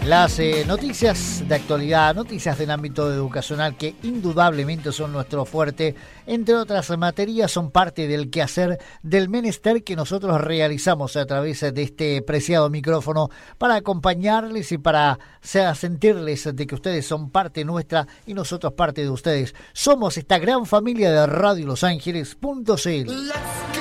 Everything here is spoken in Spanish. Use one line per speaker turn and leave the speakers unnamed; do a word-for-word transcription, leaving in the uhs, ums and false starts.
Las eh, noticias de actualidad, noticias del ámbito educacional que indudablemente son nuestro fuerte, entre otras materias, son parte del quehacer del menester que nosotros realizamos a través de este preciado micrófono para acompañarles y para sentirles de que ustedes son parte nuestra y nosotros parte de ustedes. Somos esta gran familia de Radio Los Ángeles punto c l.